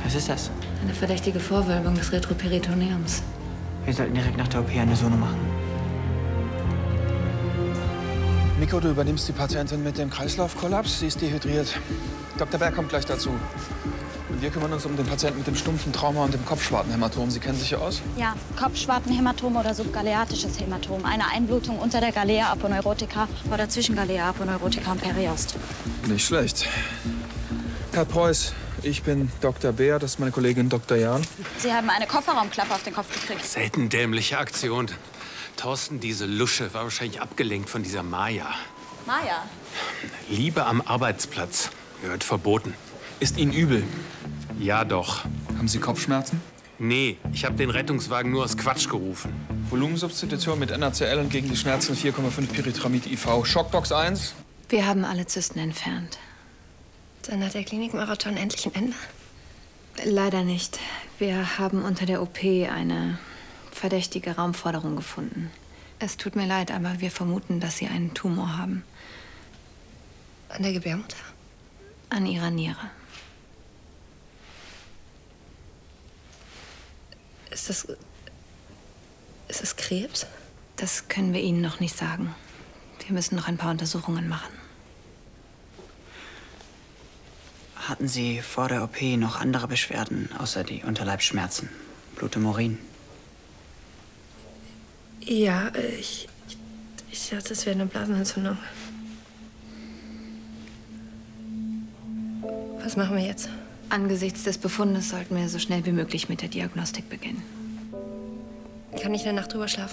Was ist das? Eine verdächtige Vorwölbung des Retroperitoneums. Wir sollten direkt nach der OP eine Sono machen. Miko, du übernimmst die Patientin mit dem Kreislaufkollaps. Sie ist dehydriert. Dr. Berg kommt gleich dazu. Und wir kümmern uns um den Patienten mit dem stumpfen Trauma und dem Kopfschwartenhämatom. Sie kennen sich ja aus? Ja, Kopfschwartenhämatom oder subgaleatisches Hämatom. Eine Einblutung unter der Galea aponeurotica oder zwischen Galea aponeurotica und Periost. Nicht schlecht. Herr Preuß, ich bin Dr. Beer, das ist meine Kollegin Dr. Jahn. Sie haben eine Kofferraumklappe auf den Kopf gekriegt. Selten dämliche Aktion. Thorsten, diese Lusche, war wahrscheinlich abgelenkt von dieser Maja. Maja? Liebe am Arbeitsplatz gehört verboten. Ist Ihnen übel? Ja, doch. Haben Sie Kopfschmerzen? Nee, ich habe den Rettungswagen nur aus Quatsch gerufen. Volumensubstitution mit NaCl und gegen die Schmerzen 4,5 Pyritramid IV. Schockbox 1. Wir haben alle Zysten entfernt. Dann hat der Klinikmarathon endlich ein Ende? Leider nicht. Wir haben unter der OP eine verdächtige Raumforderung gefunden. Es tut mir leid, aber wir vermuten, dass Sie einen Tumor haben. An der Gebärmutter? An Ihrer Niere. Ist das Krebs? Das können wir Ihnen noch nicht sagen. Wir müssen noch ein paar Untersuchungen machen. Hatten Sie vor der OP noch andere Beschwerden, außer die Unterleibsschmerzen? Blut im Urin? Ja, ich dachte, es wäre eine Blasenentzündung. Was machen wir jetzt? Angesichts des Befundes sollten wir so schnell wie möglich mit der Diagnostik beginnen. Kann ich eine Nacht drüber schlafen?